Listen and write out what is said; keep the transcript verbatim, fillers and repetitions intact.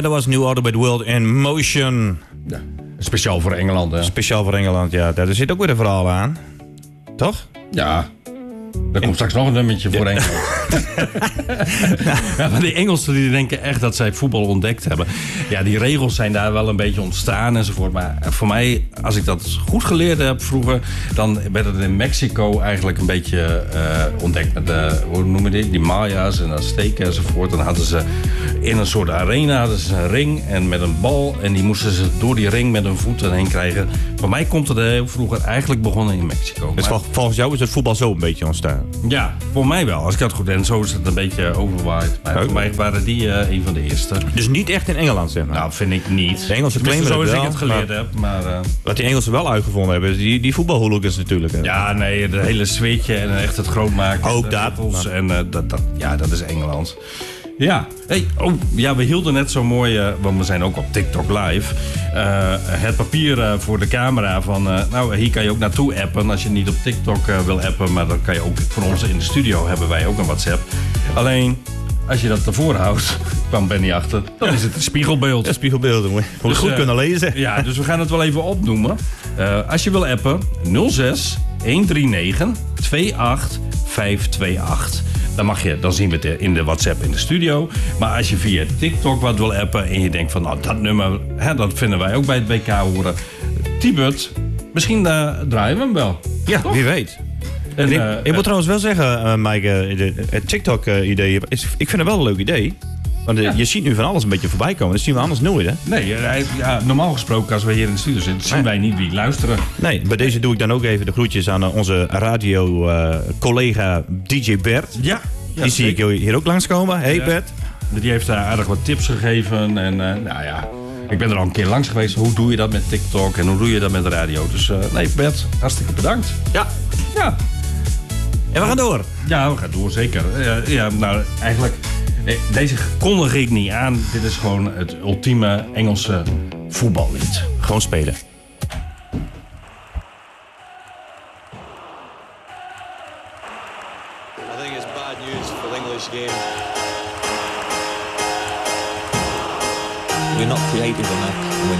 Ja, dat was New Order with World in Motion. Ja, speciaal voor Engeland, hè? Speciaal voor Engeland, ja. Daar zit ook weer een verhaal aan. Toch? Ja. Er komt straks nog een nummertje voor Engeland. Ja, maar die Engelsen die denken echt dat zij voetbal ontdekt hebben. Ja, die regels zijn daar wel een beetje ontstaan enzovoort. Maar voor mij, als ik dat goed geleerd heb vroeger, dan werd het in Mexico eigenlijk een beetje uh, ontdekt. Met de, hoe noemen die? Die Maya's en Azteken enzovoort. Dan hadden ze in een soort arena hadden ze een ring en met een bal. En die moesten ze door die ring met hun voeten heen krijgen. Voor mij komt het heel vroeger eigenlijk begonnen in Mexico. Dus maar, volgens jou is het voetbal zo een beetje ontstaan? Ja, voor mij wel. Als ik dat goed en zo is het een beetje overwaaid. Maar okay. Voor mij waren die uh, een van de eerste. Dus niet echt in Engeland, zeg maar? Nou, vind ik niet. De Engelsen claimen zoals het wel, ik het geleerd maar, heb. Maar, uh, wat die Engelsen wel uitgevonden hebben, is die, die voetbalhooligans natuurlijk. Hè? Ja, nee, de hele sfeertje en echt het groot maken. Ook dat. Maar. En uh, dat, dat. Ja, dat is Engeland. Ja, hey, oh, ja, we hielden net zo mooi, uh, want we zijn ook op TikTok live, uh, het papier uh, voor de camera van, uh, nou, hier kan je ook naartoe appen als je niet op TikTok uh, wil appen, maar dan kan je ook voor ons in de studio hebben wij ook een WhatsApp. Alleen, als je dat ervoor houdt, kwam Benny achter, dan is het een spiegelbeeld. Ja, spiegelbeeld, moet je dus, goed uh, kunnen lezen. Ja, dus we gaan het wel even opnoemen. Uh, als je wil appen, nul zes een drie negen twee acht vijf twee acht. Dan mag je, dan zien we het in de WhatsApp in de studio. Maar als je via TikTok wat wil appen en je denkt van, nou, dat nummer, hè, dat vinden wij ook bij het W K horen. T-Bud, misschien uh, draaien we hem wel. Ja, toch? Wie weet. En en ik, uh, ik moet uh, trouwens wel zeggen, uh, Maaike, de, het TikTok-idee, uh, is, ik vind het wel een leuk idee. Want uh, ja. je ziet nu van alles een beetje voorbij komen. Dat zien we anders nooit, hè? Nee, ja, normaal gesproken als we hier in de studio zitten, zien nee. wij niet wie luisteren. Nee, bij deze doe ik dan ook even de groetjes aan uh, onze radio-collega uh, D J Bert. Ja. Die ja, zie ik hier ook langskomen. Hey ja. Bert. Die heeft daar aardig wat tips gegeven. En uh, nou ja, ik ben er al een keer langs geweest. Hoe doe je dat met TikTok en hoe doe je dat met de radio? Dus uh, nee, Bert, hartstikke bedankt. Ja. Ja. En we gaan door. Ja, we gaan door, zeker. Ja, ja nou, eigenlijk, deze kondig ik niet aan. Dit is gewoon het ultieme Engelse voetballied. Gewoon spelen. Game. We're not creative enough. We're